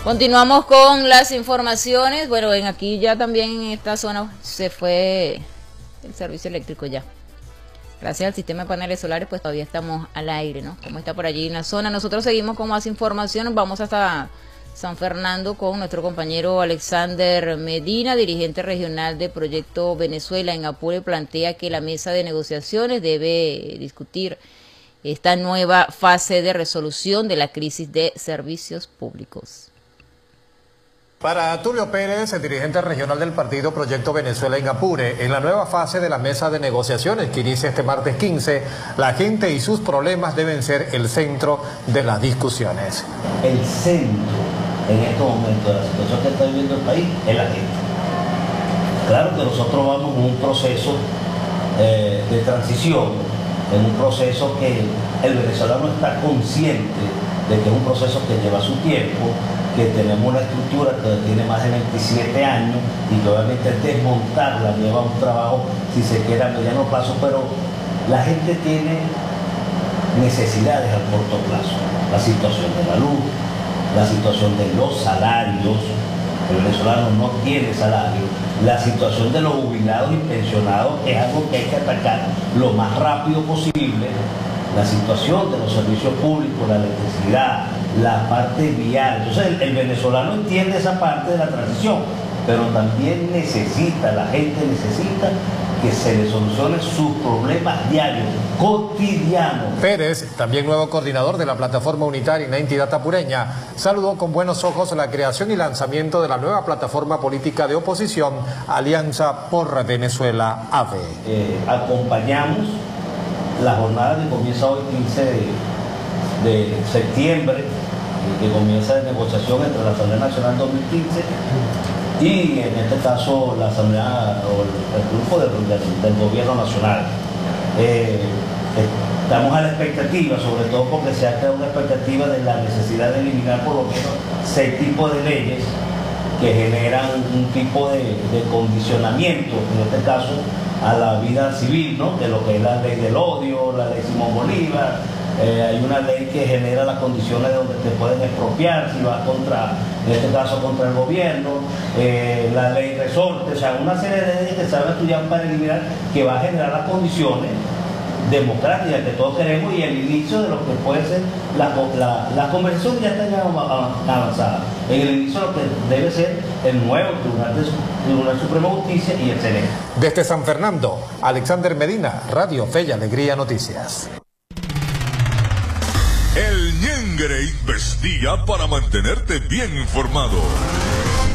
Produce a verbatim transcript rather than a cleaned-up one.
Continuamos con las informaciones. Bueno, en aquí ya también en esta zona se fue el servicio eléctrico ya. Gracias al sistema de paneles solares, pues todavía estamos al aire, ¿no? Como está por allí en la zona. Nosotros seguimos con más información. Vamos hasta San Fernando con nuestro compañero Alexander Medina, dirigente regional de Proyecto Venezuela en Apure. Plantea que la mesa de negociaciones debe discutir esta nueva fase de resolución de la crisis de servicios públicos. Para Tulio Pérez, el dirigente regional del partido Proyecto Venezuela en Apure, en la nueva fase de la mesa de negociaciones que inicia este martes quince, la gente y sus problemas deben ser el centro de las discusiones. El centro en estos momentos de la situación que está viviendo el país es la gente. Claro que nosotros vamos en un proceso eh, de transición, en un proceso que el venezolano está consciente de que es un proceso que lleva su tiempo, que tenemos una estructura que tiene más de veintisiete años y que obviamente desmontarla lleva un trabajo, si se quiere, a mediano plazo, pero la gente tiene necesidades a corto plazo. La situación de la luz, la situación de los salarios, el venezolano no tiene salario, la situación de los jubilados y pensionados es algo que hay que atacar lo más rápido posible, la situación de los servicios públicos, la electricidad, la parte vial. Entonces el, el venezolano entiende esa parte de la transición, pero también necesita, la gente necesita que se le solucionen sus problemas diarios, cotidianos. Pérez, también nuevo coordinador de la plataforma unitaria en la entidad apureña, saludó con buenos ojos la creación y lanzamiento de la nueva plataforma política de oposición, Alianza por Venezuela A V. Eh, acompañamos la jornada que comienza hoy quince de septiembre, que comienza de negociación entre la Asamblea Nacional dos mil quince y en este caso la Asamblea o el, el grupo del, del, del Gobierno Nacional. Eh, estamos a la expectativa, sobre todo porque se ha creado una expectativa de la necesidad de eliminar por lo menos seis tipos de leyes que generan un tipo de, de condicionamiento, en este caso a la vida civil, ¿no? De lo que es la ley del odio, la ley Simón Bolívar. Eh, hay una ley que genera las condiciones donde te pueden expropiar si vas contra, en este caso contra el gobierno, eh, la ley resorte, o sea, una serie de leyes que se van a estudiar para eliminar, que va a generar las condiciones democráticas que todos queremos y el inicio de lo que puede ser la, la, la conversación ya está ya avanzada. En el inicio de lo que debe ser el nuevo Tribunal, de, Tribunal Supremo de Justicia y el Senado. Desde San Fernando, Alexander Medina, Radio Fe y Alegría Noticias. El Ñengre investiga para mantenerte bien informado.